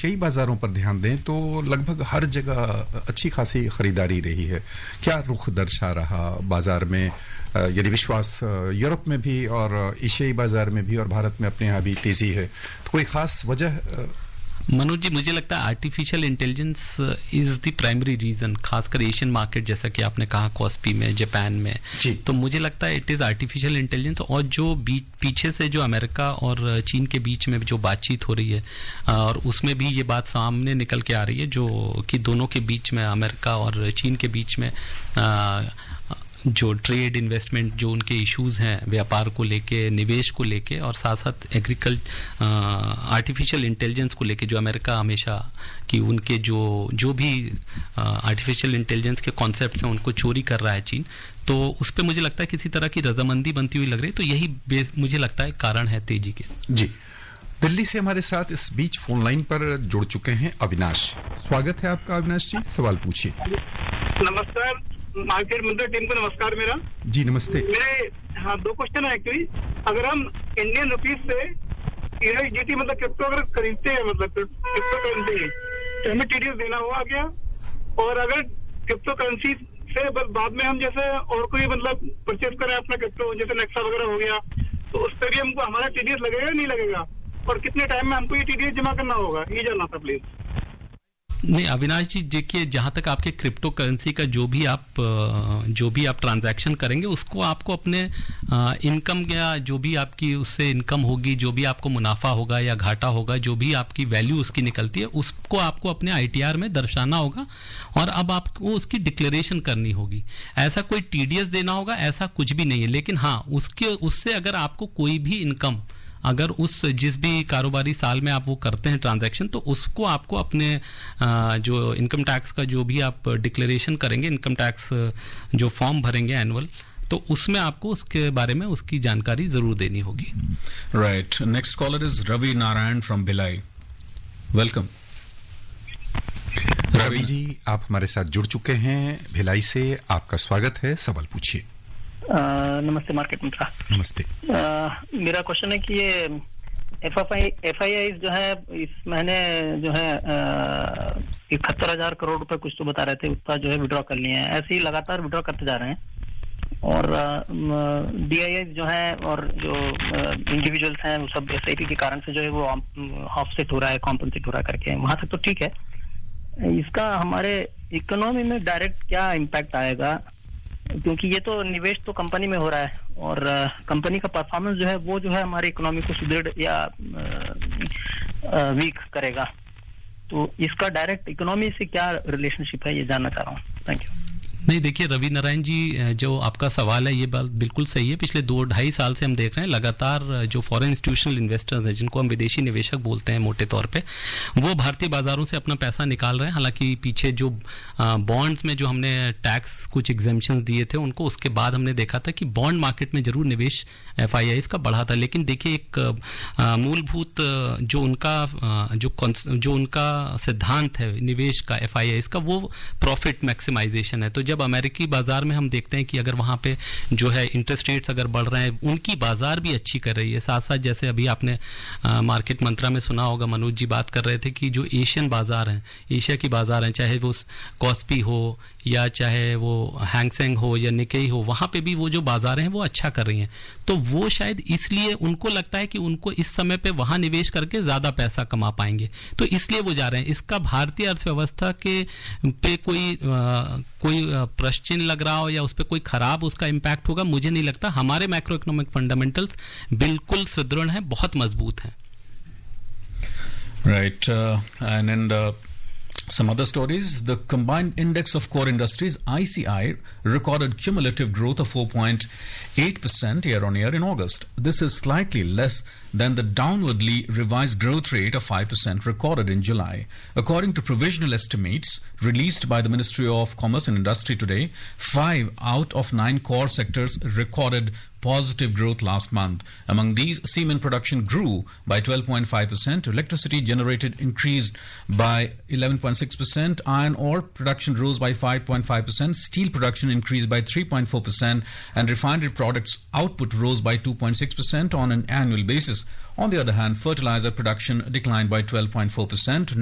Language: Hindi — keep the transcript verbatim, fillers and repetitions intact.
एशियाई बाजारों पर ध्यान दें तो लगभग हर जगह अच्छी खासी खरीदारी रही है। क्या रुख दर्शा रहा बाजार में, यदि विश्वास यूरोप में भी और एशियाई बाजार में भी और भारत में अपने यहाँ भी तेजी है, तो कोई खास वजह? मनोज जी, मुझे लगता है artificial intelligence is the primary reason, खासकर एशियन मार्केट जैसा कि आपने कहा, कॉस्पी में, जापान में। तो मुझे लगता है इट इज आर्टिफिशियल इंटेलिजेंस। और जो बीच पीछे से जो अमेरिका और चीन के बीच में जो बातचीत हो रही है, और उसमें भी ये बात सामने निकल के आ रही है जो कि दोनों के बीच में, अमेरिका और चीन के बीच में आ, जो ट्रेड इन्वेस्टमेंट जो उनके इश्यूज हैं व्यापार को लेके, निवेश को लेके, और साथ साथ एग्रीकल्चर आर्टिफिशियल इंटेलिजेंस को लेके, जो अमेरिका हमेशा कि उनके जो जो भी आर्टिफिशियल इंटेलिजेंस के कॉन्सेप्ट्स हैं उनको चोरी कर रहा है चीन, तो उस पर मुझे लगता है किसी तरह की रजामंदी बनती हुई लग रही है। तो यही मुझे लगता है कारण है तेजी के। जी, दिल्ली से हमारे साथ इस बीच फोन लाइन पर जुड़ चुके हैं अविनाश। स्वागत है आपका अविनाश जी, सवाल पूछिए। नमस्कार मार्केट मंत्र टीम को नमस्कार मेरा। जी नमस्ते। मेरे हाँ दो क्वेश्चन है एक्चुअली। अगर हम इंडियन रुपीस से यूएसडीटी मतलब क्रिप्टो अगर खरीदते हैं, मतलब क्रिप्टो करेंसी, तो हमें टीडीएस देना होगा क्या? और अगर क्रिप्टो करेंसी से बाद में हम जैसे और कोई मतलब परचेज करें अपना क्रिप्टो, जैसे नेक्सा वगैरह हो गया, तो उस पर भी हमको हमारा टीडीएस लगेगा नहीं लगेगा? और कितने टाइम में हमको ये टीडीएस जमा करना होगा, ये जानना था प्लीज। नहीं अविनाश जी, देखिए जहां तक आपके क्रिप्टो करेंसी का जो भी आप जो भी आप ट्रांजैक्शन करेंगे उसको आपको अपने इनकम या जो भी आपकी उससे इनकम होगी, जो भी आपको मुनाफा होगा या घाटा होगा, जो भी आपकी वैल्यू उसकी निकलती है, उसको आपको अपने आईटीआर में दर्शाना होगा और अब आपको उसकी डिक्लेरेशन करनी होगी। ऐसा कोई टीडीएस देना होगा ऐसा कुछ भी नहीं है, लेकिन हाँ उसके उससे अगर आपको कोई भी इनकम, अगर उस जिस भी कारोबारी साल में आप वो करते हैं ट्रांजैक्शन, तो उसको आपको अपने जो इनकम टैक्स का जो भी आप डिक्लेरेशन करेंगे, इनकम टैक्स जो फॉर्म भरेंगे एनुअल, तो उसमें आपको उसके बारे में उसकी जानकारी जरूर देनी होगी। Right, next collar is Ravi Narayan from Bhilai. Welcome Ravi ji, आप हमारे साथ जुड़ चुके हैं भिलाई से, आपका स्वागत है, सवाल पूछिए। नमस्ते मार्केट मित्रा। नमस्ते। आ, मेरा क्वेश्चन है कि ये एफ आई एफ आई आई जो है इस महीने जो है इकहत्तर हजार करोड़ रुपए कुछ तो बता रहे थे, उसका जो है विड्रॉ कर लिए हैं। ऐसे ही लगातार विड्रॉ करते जा रहे हैं और डी आई आई जो है और जो इंडिविजुअल्स हैं वो सब एस आई पी के कारण से जो है वो ऑफसेट हो रहा है, कॉम्पनसेट हो रहा है करके, वहां तक तो ठीक है। इसका हमारे इकोनॉमी में डायरेक्ट क्या इम्पैक्ट आएगा? क्योंकि ये तो निवेश तो कंपनी में हो रहा है और कंपनी का परफॉर्मेंस जो है वो जो है हमारी इकोनॉमी को सुदृढ़ या वीक करेगा, तो इसका डायरेक्ट इकोनॉमी से क्या रिलेशनशिप है ये जानना चाह रहा हूँ। Thank you. नहीं देखिए रवि नारायण जी, जो आपका सवाल है ये बात बिल्कुल सही है। पिछले दो ढाई साल से हम देख रहे हैं लगातार जो फॉरेन इंस्टीट्यूशनल इन्वेस्टर्स हैं, जिनको हम विदेशी निवेशक बोलते हैं मोटे तौर पे, वो भारतीय बाजारों से अपना पैसा निकाल रहे हैं। हालांकि पीछे जो बॉन्ड्स में जो हमने टैक्स कुछ एग्जेम्पशन दिए थे उनको, उसके बाद हमने देखा था कि बॉन्ड मार्केट में जरूर निवेश एफ आई आईज का बढ़ा था, लेकिन देखिए एक मूलभूत जो उनका जो जो उनका सिद्धांत है निवेश का एफ आई आईज का, वो प्रॉफिट मैक्सिमाइजेशन है। तो जब अमेरिकी बाजार में हम देखते हैं कि अगर वहां पे जो है इंटरेस्ट रेट्स अगर बढ़ रहे हैं, उनकी बाजार भी अच्छी कर रही है, साथ साथ जैसे अभी आपने आ, मार्केट मंत्रा में सुना होगा, मनोज जी बात कर रहे थे कि जो एशियन बाजार हैं, एशिया की बाजार हैं, चाहे वो कॉस्पी हो या चाहे वो हैंगसेंग हो या निकेई हो, वहां पे भी वो जो बाजार हैं वो अच्छा कर रही हैं। तो वो शायद इसलिए उनको लगता है कि उनको इस समय पे वहां निवेश करके ज्यादा पैसा कमा पाएंगे, तो इसलिए वो जा रहे हैं। इसका भारतीय अर्थव्यवस्था के पे कोई आ, कोई प्रश्न चिन्ह लग रहा हो या उस पर कोई खराब उसका इम्पैक्ट होगा, मुझे नहीं लगता। हमारे मैक्रो इकोनॉमिक फंडामेंटल्स बिल्कुल सुदृढ़ हैं, बहुत मजबूत हैं। Right, and and some other stories. The combined index of core industries I C I recorded cumulative growth of four point eight percent year on year in August. This is slightly less than the downwardly revised growth rate of five percent recorded in July. According to provisional estimates released by the Ministry of Commerce and Industry today, five out of nine core sectors recorded positive growth last month. Among these, cement production grew by twelve point five percent, electricity generated increased by eleven point six percent, iron ore production rose by five point five percent, steel production increased by three point four percent, and refinery products output rose by two point six percent on an annual basis. On the other hand, fertilizer production declined by twelve point four percent.